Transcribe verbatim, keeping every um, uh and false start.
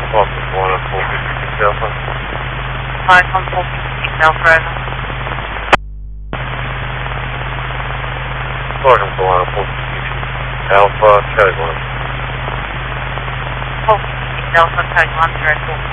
Welcome to one four fifty-six Alpha. Hi, one four fifty-six Alpha, over. Welcome to one four fifty-six Alpha, code one. four fifty-six Alpha, code one zero four.